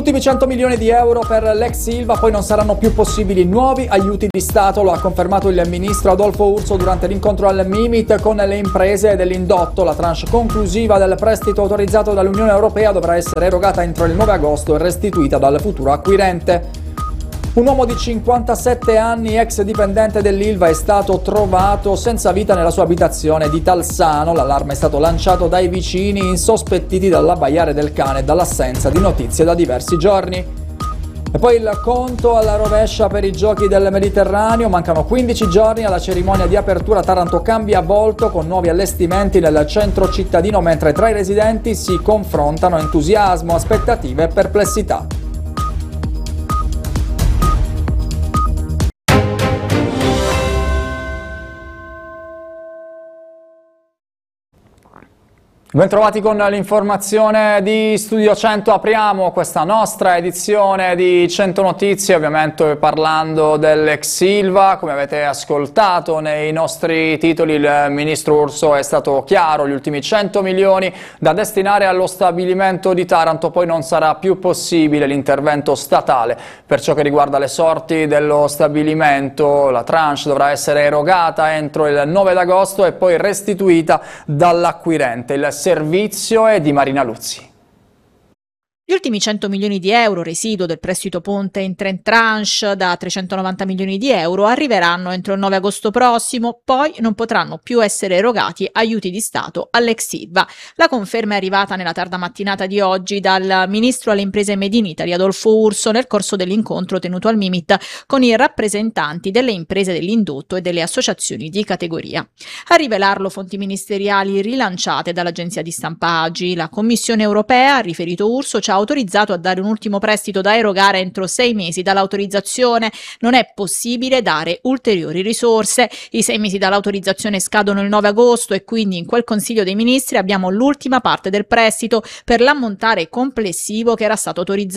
Ultimi 100 milioni di euro per l'ex Ilva, poi non saranno più possibili nuovi aiuti di Stato, lo ha confermato il ministro Adolfo Urso durante l'incontro al Mimit con le imprese dell'indotto. La tranche conclusiva del prestito autorizzato dall'Unione Europea dovrà essere erogata entro il 9 agosto e restituita dal futuro acquirente. Un uomo di 57 anni, ex dipendente dell'Ilva, è stato trovato senza vita nella sua abitazione di Talsano. L'allarme è stato lanciato dai vicini insospettiti dall'abbaiare del cane e dall'assenza di notizie da diversi giorni. E poi il conto alla rovescia per i Giochi del Mediterraneo. Mancano 15 giorni alla cerimonia di apertura. Taranto cambia volto con nuovi allestimenti nel centro cittadino, mentre tra i residenti si confrontano entusiasmo, aspettative e perplessità. Bentrovati con l'informazione di Studio 100, apriamo questa nostra edizione di 100 Notizie, ovviamente parlando dell'ex Ilva. Come avete ascoltato nei nostri titoli, il ministro Urso è stato chiaro: gli ultimi 100 milioni da destinare allo stabilimento di Taranto, poi non sarà più possibile l'intervento statale. Per ciò che riguarda le sorti dello stabilimento, la tranche dovrà essere erogata entro il 9 agosto e poi restituita dall'acquirente. Il servizio è di Marina Luzzi. Gli ultimi 100 milioni di euro, residuo del prestito ponte in 3 tranche da 390 milioni di euro, arriveranno entro il 9 agosto prossimo, poi non potranno più essere erogati aiuti di Stato all'ex Ilva. La conferma è arrivata nella tarda mattinata di oggi dal ministro alle imprese Made in Italy Adolfo Urso nel corso dell'incontro tenuto al Mimit con i rappresentanti delle imprese dell'indotto e delle associazioni di categoria. A rivelarlo fonti ministeriali rilanciate dall'agenzia di stampa AGI. La Commissione europea, ha riferito Urso, ci ha autorizzato a dare un ultimo prestito da erogare entro 6 mesi dall'autorizzazione. Non è possibile dare ulteriori risorse. I 6 mesi dall'autorizzazione scadono il 9 agosto e quindi in quel Consiglio dei Ministri abbiamo l'ultima parte del prestito per l'ammontare complessivo che era stato autorizzato